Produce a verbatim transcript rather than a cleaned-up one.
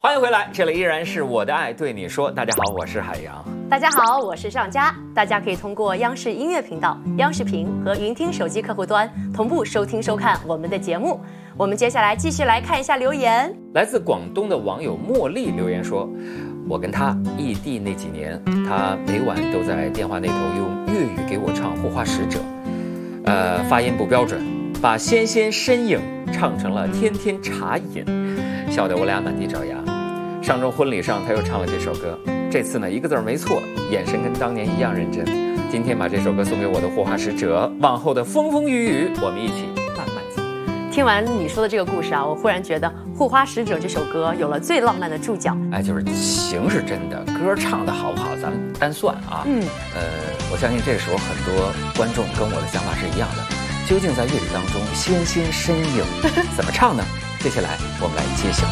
欢迎回来，这里依然是我的爱对你说。大家好，我是海洋。 大家好，我是上佳。大家可以通过央视音乐频道、央视频和云听手机客户端同步收听收看我们的节目。我们接下来继续来看一下留言。 来自广东的网友茉莉留言说，我跟他异地那几年，他每晚都在电话那头用粤语给我唱《护花使者》，呃，发音不标准，把纤纤身影唱成了天天茶饮，笑得我俩满地找牙。上周婚礼上他又唱了这首歌，这次呢一个字没错，眼神跟当年一样认真。今天把这首歌送给我的护花使者，往后的风风雨雨我们一起慢慢走。 听完你说的这个故事啊，我忽然觉得《护花使者》这首歌有了最浪漫的注脚。 哎，就是情是真的，歌唱的好不好咱们单算啊。嗯，呃，我相信这时候很多观众跟我的想法是一样的。究竟在乐曲当中，纤纤身影怎么唱呢？接下来我们来揭晓。